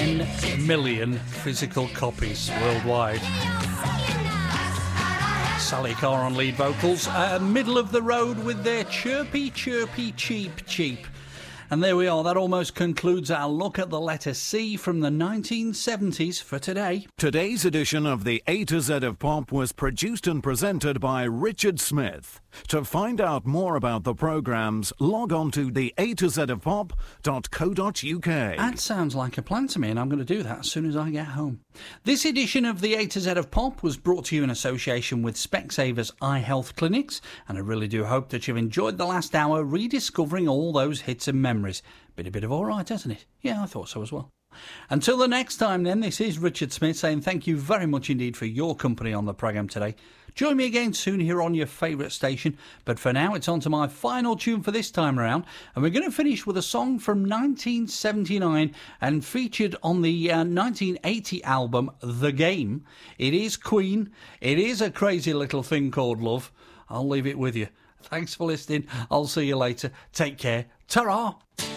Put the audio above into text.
10 million physical copies worldwide. Sally Carr on lead vocals, middle of the road with their chirpy, chirpy, cheap, cheap. And there we are, that almost concludes our look at the letter C from the 1970s for today. Today's edition of the A to Z of Pop was produced and presented by Richard Smith. To find out more about the programmes, log on to the A to Z of Pop.co.uk. That sounds like a plan to me, and I'm going to do that as soon as I get home. This edition of the A to Z of Pop was brought to you in association with Specsavers Eye Health Clinics, and I really do hope that you've enjoyed the last hour rediscovering all those hits and memories. Been a bit of all right, hasn't it? Yeah, I thought so as well. Until the next time then, this is Richard Smith saying thank you very much indeed for your company on the programme today. Join me again soon here on your favourite station, but for now it's on to my final tune for this time around, and we're going to finish with a song from 1979 and featured on the 1980 album The Game. It is Queen. It is A Crazy Little Thing Called Love. I'll leave it with you. Thanks for listening. I'll see you later. Take care. Ta-ra!